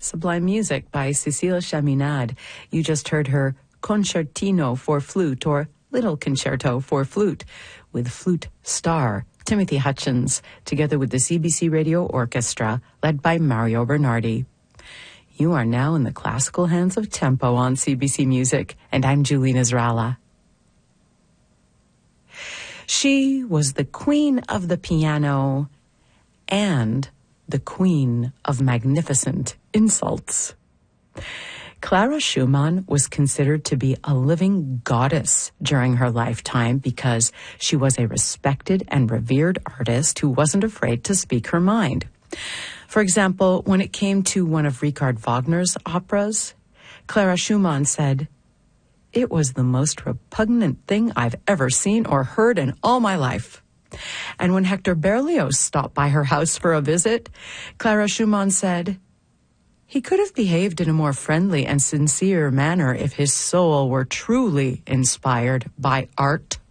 Sublime music by Cécile Chaminade. You just heard her Concertino for Flute, or Little Concerto for Flute, with flute star Timothy Hutchins, together with the CBC Radio Orchestra, led by Mario Bernardi. You are now in the classical hands of Tempo on CBC Music, and I'm Julina Zrala. She was the queen of the piano and the queen of magnificent insults. Clara Schumann was considered to be a living goddess during her lifetime because she was a respected and revered artist who wasn't afraid to speak her mind. For example, when it came to one of Richard Wagner's operas, Clara Schumann said, "It was the most repugnant thing I've ever seen or heard in all my life." And when Hector Berlioz stopped by her house for a visit, Clara Schumann said, "He could have behaved in a more friendly and sincere manner if his soul were truly inspired by art."